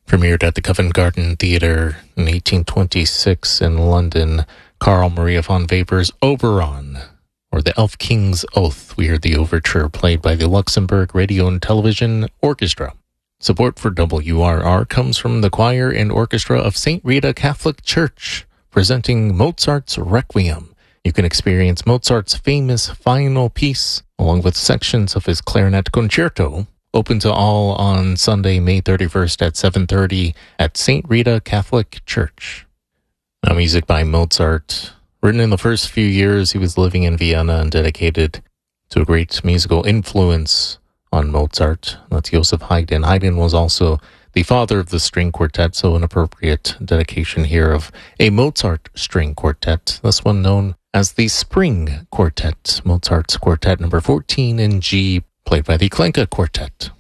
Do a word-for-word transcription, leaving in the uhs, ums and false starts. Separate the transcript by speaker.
Speaker 1: Premiered at the Covent Garden Theatre in eighteen twenty-six in London, Carl Maria von Weber's Oberon, or the Elf King's Oath. We heard the overture played by the Luxembourg Radio and Television Orchestra. Support for W R R comes from the choir and orchestra of Saint Rita Catholic Church, presenting Mozart's Requiem. You can experience Mozart's famous final piece, along with sections of his clarinet concerto, open to all on Sunday, May thirty-first at seven thirty at Saint Rita Catholic Church. Now, music by Mozart, written in the first few years he was living in Vienna and dedicated to a great musical influence on Mozart. That's Joseph Haydn. Haydn was also the father of the string quartet, so an appropriate dedication here of a Mozart string quartet, this one known as the Spring Quartet, Mozart's Quartet number fourteen in G, played by the Klenka Quartet.